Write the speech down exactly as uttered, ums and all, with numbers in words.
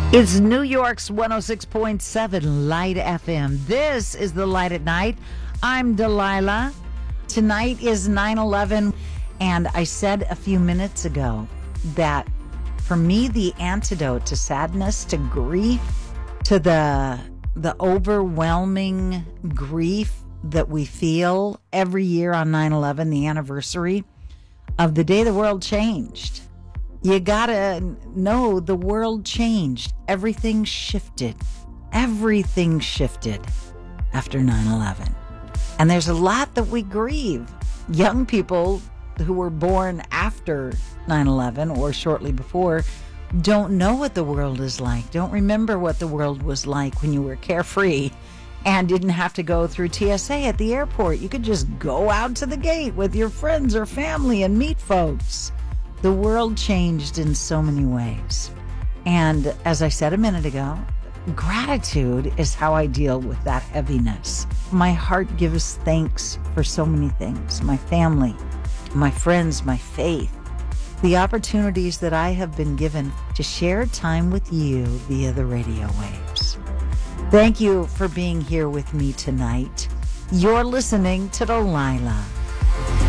It's New York's one oh six point seven Light F M. This is the Light at Night. I'm Delilah. Tonight is nine eleven, and I said a few minutes ago that for me, the antidote to sadness, to grief, to the the overwhelming grief that we feel every year on nine eleven, the anniversary of the day the world changed. You gotta know the world changed. Everything shifted. Everything shifted after nine eleven. And there's a lot that we grieve. Young people who were born after nine eleven or shortly before don't know what the world is like, don't remember what the world was like when you were carefree and didn't have to go through T S A at the airport. You could just go out to the gate with your friends or family and meet folks. The world changed in so many ways. And as I said a minute ago, gratitude is how I deal with that heaviness. My heart gives thanks for so many things. My family, my friends, my faith, the opportunities that I have been given to share time with you via the radio waves. Thank you for being here with me tonight. You're listening to Delilah.